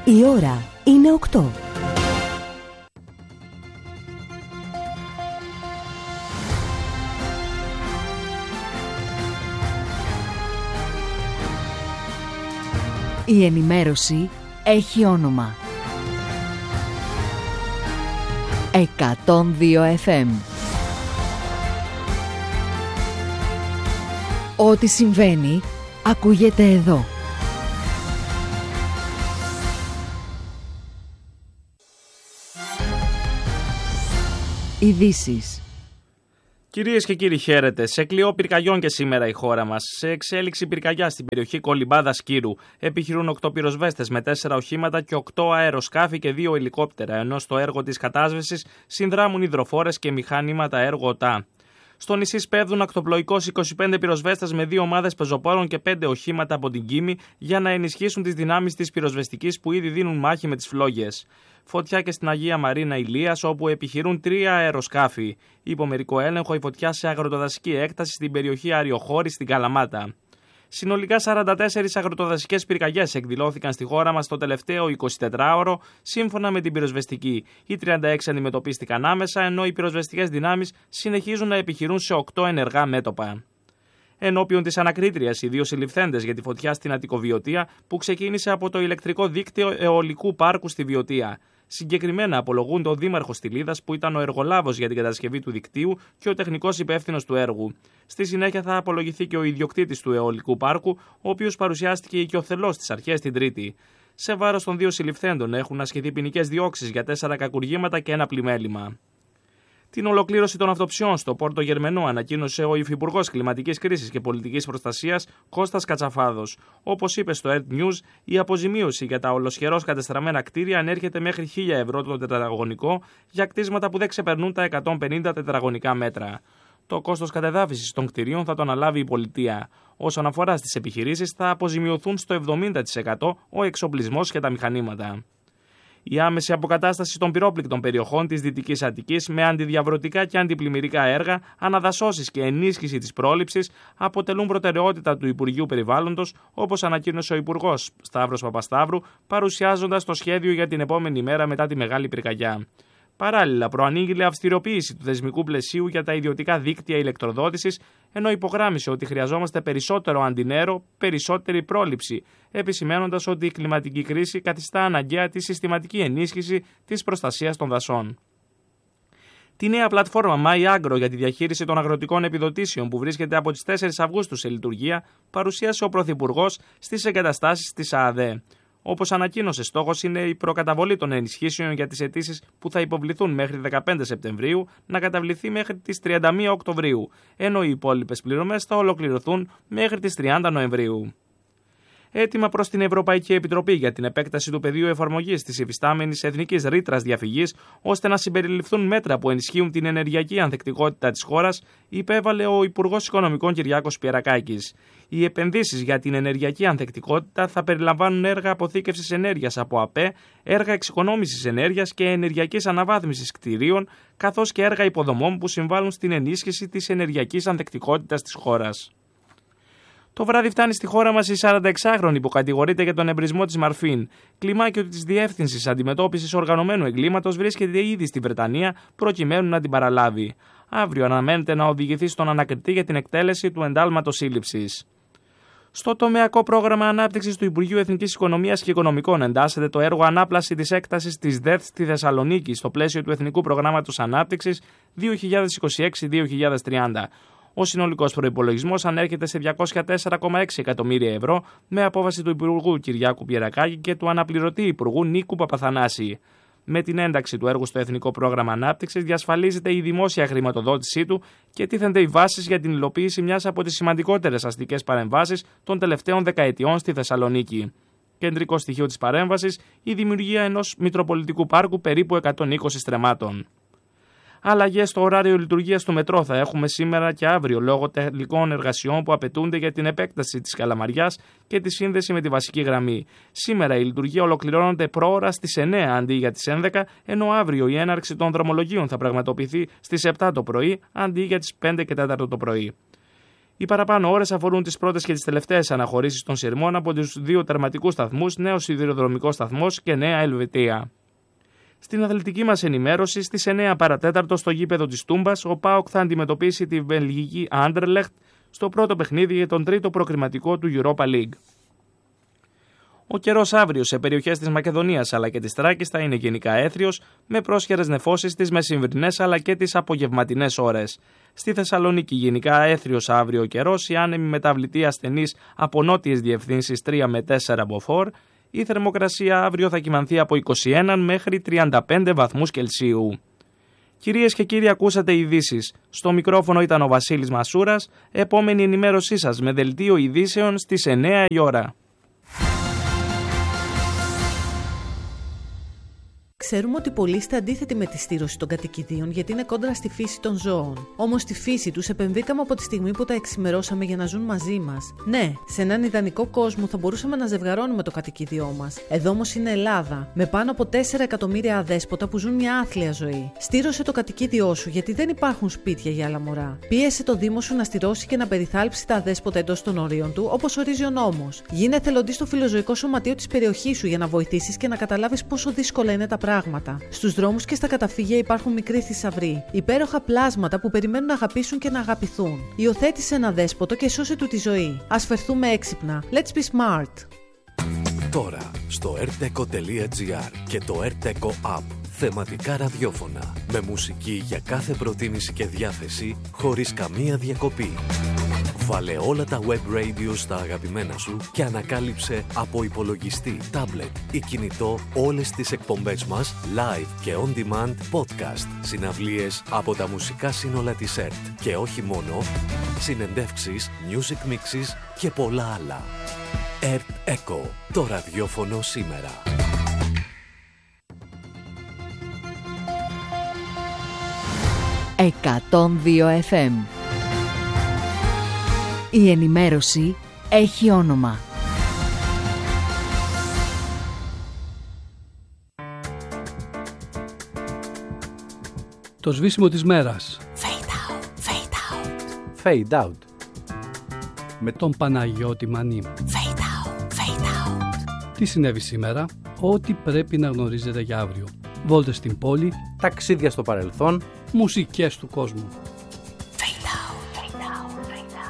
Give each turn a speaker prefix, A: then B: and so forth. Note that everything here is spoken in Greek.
A: Η ώρα είναι 8. Η ενημέρωση έχει όνομα. 102 FM. Ό,τι συμβαίνει, ακούγεται εδώ. Ειδήσεις.
B: Κυρίες και κύριοι, χαίρετε. Σε κλειό πυρκαγιών και σήμερα η χώρα μας. Σε εξέλιξη πυρκαγιά στην περιοχή Κολυμπάδα Σκύρου. Επιχειρούν 8 πυροσβέστες με 4 οχήματα και 8 αεροσκάφη και 2 ελικόπτερα, ενώ στο έργο της κατάσβεσης συνδράμουν υδροφόρες και μηχανήματα έργο ΟΤΑ. Στο νησί σπέβδουν ακτοπλοϊκώς 25 πυροσβέστες με 2 ομάδες πεζοπόρων και 5 οχήματα από την Κίμη για να ενισχύσουν τις δυνάμεις της πυροσβεστικής που ήδη δίνουν μάχη με τις φλόγες. Φωτιά και στην Αγία Μαρίνα Ηλίας, όπου επιχειρούν 3 αεροσκάφη. Υπό μερικό έλεγχο η φωτιά σε αγροτοδασική έκταση στην περιοχή Αριοχώρη στην Καλαμάτα. Συνολικά 44 αγροτοδασικές πυρκαγιές εκδηλώθηκαν στη χώρα μας το τελευταίο 24ωρο, σύμφωνα με την πυροσβεστική. Οι 36 αντιμετωπίστηκαν άμεσα, ενώ οι πυροσβεστικές δυνάμεις συνεχίζουν να επιχειρούν σε 8 ενεργά μέτωπα. Ενώπιον της ανακρίτριας, οι 2 συλληφθέντες για τη φωτιά στην Αττικοβιωτία, που ξεκίνησε από το ηλεκτρικό δίκτυο αιωλικού πάρκου στη Βιωτία. Συγκεκριμένα απολογούνται ο δήμαρχος Τιλίδας, που ήταν ο εργολάβος για την κατασκευή του δικτύου και ο τεχνικός υπεύθυνος του έργου. Στη συνέχεια θα απολογηθεί και ο ιδιοκτήτης του αιωλικού πάρκου, ο οποίος παρουσιάστηκε οικειοθελώς στις αρχές την Τρίτη. Σε βάρος των 2 συλληφθέντων έχουν ασκηθεί ποινικές διώξεις για 4 κακουργήματα και 1 πλημέλημα. Την ολοκλήρωση των αυτοψιών στο Πόρτο Γερμενό ανακοίνωσε ο Υφυπουργός Κλιματικής Κρίσης και Πολιτικής Προστασίας Κώστας Κατσαφάδος. Όπως είπε στο Earth News, η αποζημίωση για τα ολοσχερώς κατεστραμμένα κτίρια ανέρχεται μέχρι 1.000 ευρώ το τετραγωνικό για κτίσματα που δεν ξεπερνούν τα 150 τετραγωνικά μέτρα. Το κόστος κατεδάφισης των κτιρίων θα το αναλάβει η πολιτεία. Όσον αφορά στις επιχειρήσεις, θα αποζημιωθούν στο 70% ο εξοπλισμός και τα μηχανήματα. Η άμεση αποκατάσταση των πυρόπληκτων περιοχών της Δυτικής Αττικής με αντιδιαβρωτικά και αντιπλημμυρικά έργα, αναδασώσεις και ενίσχυση της πρόληψης αποτελούν προτεραιότητα του Υπουργείου Περιβάλλοντος, όπως ανακοίνωσε ο Υπουργός Σταύρος Παπασταύρου, παρουσιάζοντας το σχέδιο για την επόμενη μέρα μετά τη μεγάλη πυρκαγιά. Παράλληλα, προανήγγειλε αυστηροποίηση του θεσμικού πλαισίου για τα ιδιωτικά δίκτυα ηλεκτροδότησης, ενώ υπογράμμισε ότι χρειαζόμαστε περισσότερο αντινέρο, περισσότερη πρόληψη, επισημαίνοντας ότι η κλιματική κρίση καθιστά αναγκαία τη συστηματική ενίσχυση της προστασίας των δασών. Τη νέα πλατφόρμα MyAgro για τη διαχείριση των αγροτικών επιδοτήσεων, που βρίσκεται από τις 4 Αυγούστου σε λειτουργία, παρουσίασε ο Πρωθυπουργός στις εγκαταστάσεις της ΑΑΔΕ. Όπως ανακοίνωσε, στόχος είναι η προκαταβολή των ενισχύσεων για τις αιτήσεις που θα υποβληθούν μέχρι 15 Σεπτεμβρίου να καταβληθεί μέχρι τις 31 Οκτωβρίου, ενώ οι υπόλοιπες πληρωμές θα ολοκληρωθούν μέχρι τις 30 Νοεμβρίου. Έτοιμα προς την Ευρωπαϊκή Επιτροπή για την επέκταση του πεδίου εφαρμογής της υφιστάμενης εθνικής ρήτρας διαφυγής, ώστε να συμπεριληφθούν μέτρα που ενισχύουν την ενεργειακή ανθεκτικότητα της χώρας, υπέβαλε ο Υπουργός Οικονομικών Κυριάκος Πιερακάκης. Οι επενδύσεις για την ενεργειακή ανθεκτικότητα θα περιλαμβάνουν έργα αποθήκευσης ενέργειας από ΑΠΕ, έργα εξοικονόμησης ενέργειας και ενεργειακής αναβάθμισης κτηρίων, καθώς και έργα υποδομών που συμβάλλουν στην ενίσχυση της ενεργειακής ανθεκτικότητας της χώρας. Το βράδυ φτάνει στη χώρα μας η 46χρονη που κατηγορείται για τον εμπρισμό της Μαρφίν. Κλιμάκιο της Διεύθυνσης Αντιμετώπισης Οργανωμένου Εγκλήματος βρίσκεται ήδη στη Βρετανία προκειμένου να την παραλάβει. Αύριο αναμένεται να οδηγηθεί στον ανακριτή για την εκτέλεση του εντάλματος σύλληψης. Στο τομεακό πρόγραμμα ανάπτυξης του Υπουργείου Εθνικής Οικονομίας και Οικονομικών εντάσσεται το έργο ανάπλαση της έκτασης της ΔΕΘ στη Θεσσαλονίκη στο πλαίσιο του Εθνικού Προγράμματος Ανάπτυξης 2026-2030. Ο συνολικός προϋπολογισμός ανέρχεται σε 204,6 εκατομμύρια ευρώ με απόφαση του Υπουργού Κυριάκου Πιερακάκη και του αναπληρωτή Υπουργού Νίκου Παπαθανάση. Με την ένταξη του έργου στο Εθνικό Πρόγραμμα Ανάπτυξης διασφαλίζεται η δημόσια χρηματοδότησή του και τίθενται οι βάσεις για την υλοποίηση μιας από τις σημαντικότερες αστικές παρεμβάσεις των τελευταίων δεκαετιών στη Θεσσαλονίκη. Κεντρικό στοιχείο της παρέμβασης, η δημιουργία ενός Μητροπολιτικού Πάρκου περίπου 120 στρεμμάτων. Αλλαγές στο ωράριο λειτουργίας του μετρό θα έχουμε σήμερα και αύριο λόγω τελικών εργασιών που απαιτούνται για την επέκταση της Καλαμαριάς και τη σύνδεση με τη βασική γραμμή. Σήμερα η λειτουργία ολοκληρώνεται πρόωρα στις 9 αντί για τις 11, ενώ αύριο η έναρξη των δρομολογίων θα πραγματοποιηθεί στις 7 το πρωί αντί για τις 5 και 4 το πρωί. Οι παραπάνω ώρες αφορούν τις πρώτες και τις τελευταίες αναχωρήσεις των σειρμών από τους 2 τερματικούς σταθμούς, νέος σιδηροδρομικός σταθμός και Νέα Ελβετία. Στην αθλητική μας ενημέρωση, στις 9 παρατέταρτο στο γήπεδο της Τούμπας, ο ΠΑΟΚ θα αντιμετωπίσει τη βελγική Άντερλεχτ στο πρώτο παιχνίδι για τον τρίτο προκριματικό του Europa League. Ο καιρός αύριο σε περιοχές της Μακεδονίας αλλά και της Θράκης θα είναι γενικά έθριος, με πρόσχερες νεφώσεις τις μεσημβρινές αλλά και τις απογευματινές ώρες. Στη Θεσσαλονίκη γενικά έθριος αύριο ο καιρός, η άνεμη μεταβλητή ασθενής από νότιες διευθύνσεις 3 με 4 μποφόρ. Η θερμοκρασία αύριο θα κυμανθεί από 21 μέχρι 35 βαθμούς Κελσίου. Κυρίες και κύριοι, ακούσατε ειδήσεις. Στο μικρόφωνο ήταν ο Βασίλης Μασούρας. Επόμενη ενημέρωσή σας με δελτίο ειδήσεων στις 9 η ώρα.
C: Ξέρουμε ότι πολλοί είστε αντίθετοι με τη στήρωση των κατοικιδίων γιατί είναι κόντρα στη φύση των ζώων. Όμως στη φύση τους επενδύκαμε από τη στιγμή που τα εξημερώσαμε για να ζουν μαζί μας. Ναι, σε έναν ιδανικό κόσμο θα μπορούσαμε να ζευγαρώνουμε το κατοικίδιό μας. Εδώ όμως είναι Ελλάδα, με πάνω από 4 εκατομμύρια αδέσποτα που ζουν μια άθλια ζωή. Στήρωσε το κατοικίδιό σου γιατί δεν υπάρχουν σπίτια για άλλα μωρά. Πίεσε το Δήμο σου να στηρώσει και να περιθάλψει τα αδέσποτα εντός των ορίων του, όπως ορίζει ο νόμος. Γίνε εθελοντής στο φιλοζωικό σωματείο της περιοχής σου για να βοηθήσεις και να καταλάβεις πόσο δύσκολα είναι τα πράγματα. Στους δρόμους και στα καταφύγια υπάρχουν μικροί θησαυροί, υπέροχα πλάσματα που περιμένουν να αγαπήσουν και να αγαπηθούν. Υιοθέτησε ένα δέσποτο και σώσε του τη ζωή. Ας φερθούμε έξυπνα. Let's be smart.
D: Τώρα στο rteco.gr και το rteco app. Θεματικά ραδιόφωνα με μουσική για κάθε προτίμηση και διάθεση χωρίς καμία διακοπή. Βάλε όλα τα web radio στα αγαπημένα σου και ανακάλυψε από υπολογιστή, τάμπλετ ή κινητό όλες τις εκπομπές μας live και on demand podcast, συναυλίες από τα μουσικά σύνολα της ΕΡΤ και όχι μόνο, συνεντεύξεις, music mixes και πολλά άλλα. ΕΡΤ ΕΚΟ, το ραδιόφωνο σήμερα.
A: «102 FM». Η ενημέρωση έχει όνομα.
E: Το σβήσιμο της μέρας.
A: Fade out, fade out.
F: Fade out.
E: Με τον Παναγιώτη Μανή.
A: Fade out, fade out.
E: Τι συνέβη σήμερα? Ό,τι πρέπει να γνωρίζετε για αύριο. Βόλτες στην πόλη.
F: Ταξίδια στο παρελθόν.
E: Μουσικές του κόσμου.